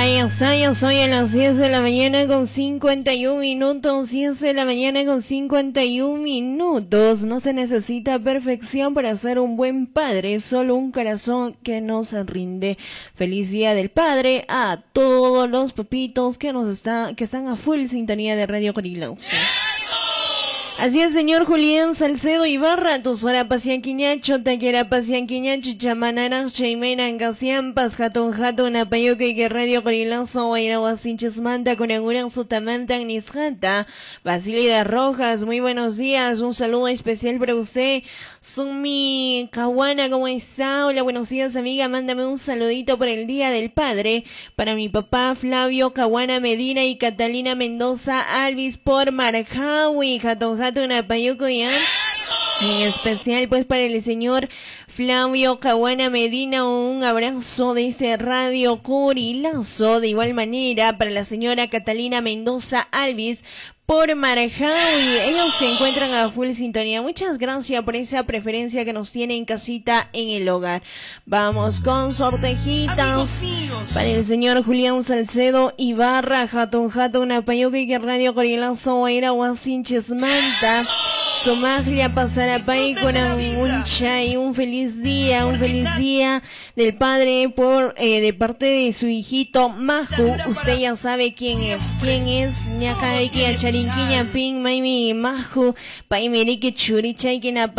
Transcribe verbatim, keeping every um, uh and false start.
Ahí está, ya soy a las diez de la mañana con cincuenta y un minutos, diez de la mañana con cincuenta y un minutos. No se necesita perfección para ser un buen padre, solo un corazón que no se rinde. Feliz Día del Padre a todos los papitos que nos está, que están a full sintonía de Radio Corilanzo. Así es, señor Julián Salcedo Ibarra, Tosora Pasianquiñacho, Taquera Pasianquiñacho, Chamanara, Chaimena, Angasiampas, Hatun Hatun, Apayuca y que Radio Corilanzo, Guairawa Sinches Manta, Conaguran, Sutamanta, Nisjanta, Basilida Rojas, muy buenos días, un saludo especial para usted, Sumi Cahuana, ¿cómo está? Hola, buenos días, amiga, mándame un saludito por el Día del Padre, para mi papá Flavio Cahuana Medina y Catalina Mendoza Alvis por Marjawi, Hatun Hatun, una payuco ya. En especial pues para el señor Flavio Cahuana Medina, un abrazo de ese Radio Corilazo. De igual manera para la señora Catalina Mendoza Alvis por Marjawi, ellos se encuentran a full sintonía. Muchas gracias por esa preferencia que nos tiene en casita, en el hogar. Vamos con sortejitas para el señor Julián Salcedo Ibarra, Hatun Hatun, Apayuca y que Radio Corilazo, Guaira Huasinches Manta, Somaglia Pasarapay con un chay, un feliz día, un feliz día del padre por eh, de parte de su hijito Maju. Usted ya sabe quién es, quién es Ñacaiki Charinquiña Ping Maimi Maju, Paimeriki Churichay, quien